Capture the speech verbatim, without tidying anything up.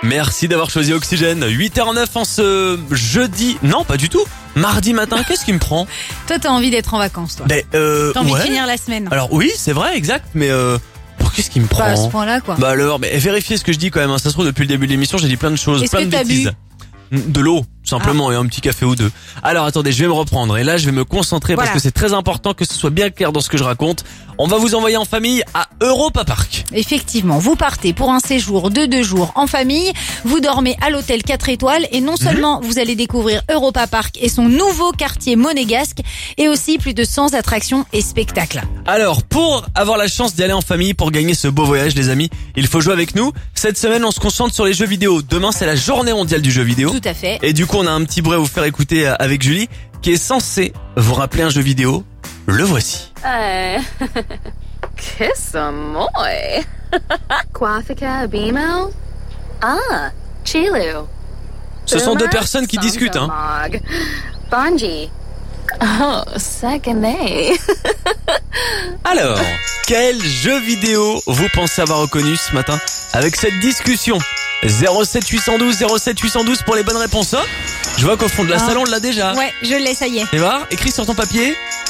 Merci d'avoir choisi Oxygène. huit heures neuf en ce jeudi. Non, pas du tout. Mardi matin, qu'est-ce qui me prend? Toi, t'as envie d'être en vacances, toi. Ben, euh, T'as envie ouais. de finir la semaine. Alors oui, c'est vrai, exact, mais euh, pour qu'est-ce qui me prend? Pas à ce point-là, quoi. Bah alors, mais vérifiez ce que je dis quand même. Hein. Ça se trouve, depuis le début de l'émission, j'ai dit plein de choses, Est-ce plein que de t'as bêtises. De l'eau, simplement, et un petit café ou deux. Alors attendez, je vais me reprendre. Et là, je vais me concentrer Voilà. parce que c'est très important que ce soit bien clair dans ce que je raconte. On va vous envoyer en famille à Europa Park. Effectivement, vous partez pour un séjour de deux jours en famille, vous dormez à l'hôtel quatre étoiles et non seulement vous allez découvrir Europa Park et son nouveau quartier monégasque et aussi plus de cent attractions et spectacles. Alors, pour avoir la chance d'y aller en famille, pour gagner ce beau voyage, les amis, il faut jouer avec nous. Cette semaine, on se concentre sur les jeux vidéo. Demain, c'est la journée mondiale du jeu vidéo. Tout à fait. Et du coup, on a un petit bruit à vous faire écouter avec Julie, qui est censé vous rappeler un jeu vidéo. Le voici. Uh, kiss a moi. Quafika Bimo? Ah, Chilu. Ce sont deux personnes qui discutent, hein. Bungie. Oh, Sakane. Alors, quel jeu vidéo vous pensez avoir reconnu ce matin avec cette discussion? zéro sept huit un deux zéro sept huit un deux pour les bonnes réponses. Je vois qu'au fond de la Ah. salle, on l'a déjà. Ouais, je l'ai, ça y est. Et voir, écrit sur ton papier.